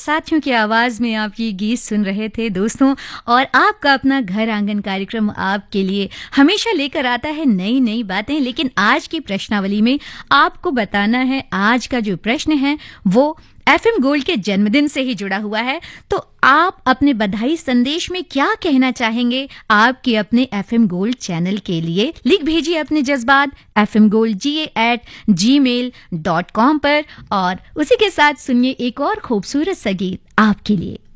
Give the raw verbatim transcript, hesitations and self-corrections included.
साथियों की आवाज़ में आप ये गीत सुन रहे थे दोस्तों, और आपका अपना घर आंगन कार्यक्रम आपके लिए हमेशा लेकर आता है नई नई बातें। लेकिन आज की प्रश्नावली में आपको बताना है, आज का जो प्रश्न है वो एफएम गोल्ड के जन्मदिन से ही जुड़ा हुआ है। तो आप अपने बधाई संदेश में क्या कहना चाहेंगे आपके अपने एफएम गोल्ड चैनल के लिए? लिख भेजिए अपने जज्बात एफ एम गोल्ड जी ए एट जी मेल डॉट कॉम पर, और उसी के साथ सुनिए एक और खूबसूरत सा गीत आपके लिए।